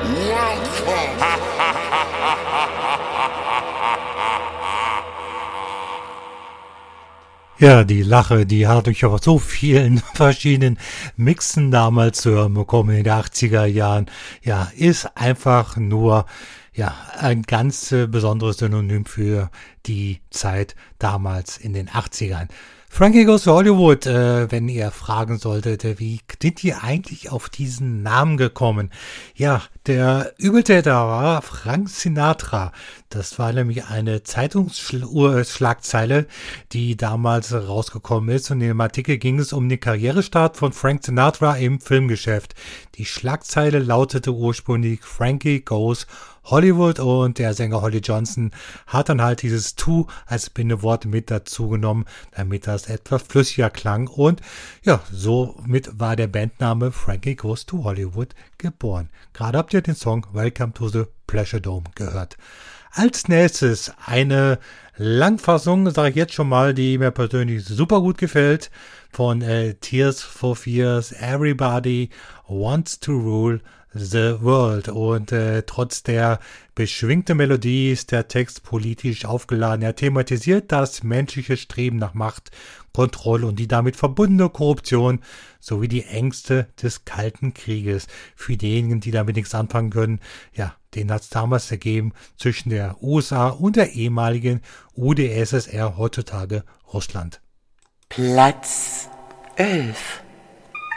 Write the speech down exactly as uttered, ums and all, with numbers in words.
Ja, die Lache, die hat ich auf so vielen verschiedenen Mixen damals zu hören bekommen in den achtziger Jahren. Ja, ist einfach nur, ja, ein ganz äh, besonderes Synonym für die Zeit damals in den achtzigern. Frankie Goes to Hollywood, äh, wenn ihr fragen solltet, äh, wie sind die eigentlich auf diesen Namen gekommen? Ja, der Übeltäter war Frank Sinatra. Das war nämlich eine Zeitungsschlagzeile, die damals rausgekommen ist. Und in dem Artikel ging es um den Karrierestart von Frank Sinatra im Filmgeschäft. Die Schlagzeile lautete ursprünglich Frankie Goes Hollywood und der Sänger Holly Johnson hat dann halt dieses To als Bindewort mit dazu genommen, damit das etwas flüssiger klang und ja, somit war der Bandname Frankie Goes to Hollywood geboren. Gerade habt ihr den Song Welcome to the Pleasure Dome gehört. Als nächstes eine Langfassung, sage ich jetzt schon mal, die mir persönlich super gut gefällt, von äh, Tears for Fears, Everybody Wants to Rule the World. Und äh, trotz der beschwingten Melodie ist der Text politisch aufgeladen. Er thematisiert das menschliche Streben nach Macht, Kontrolle und die damit verbundene Korruption sowie die Ängste des Kalten Krieges. Für diejenigen, die damit nichts anfangen können, ja, den hat es damals ergeben zwischen der U S A und der ehemaligen U d S S R, heutzutage Russland. Platz elf.